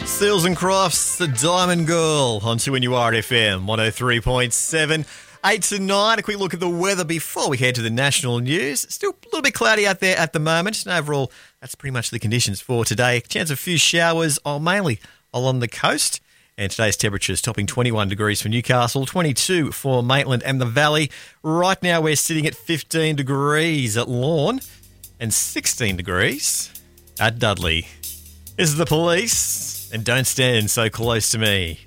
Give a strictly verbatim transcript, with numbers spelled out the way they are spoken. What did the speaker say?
Seals and Crofts, the Diamond Girl, on two N U R F M, one oh three point seven. eight to nine, a quick look at the weather before we head to the national news. Still a little bit cloudy out there at the moment. And overall, that's pretty much the conditions for today. Chance of a few showers, oh, mainly along the coast. And today's temperatures topping twenty-one degrees for Newcastle, twenty-two for Maitland and the Valley. Right now we're sitting at fifteen degrees at Lorne and sixteen degrees at Dudley. This is the Police, and don't stand so close to me.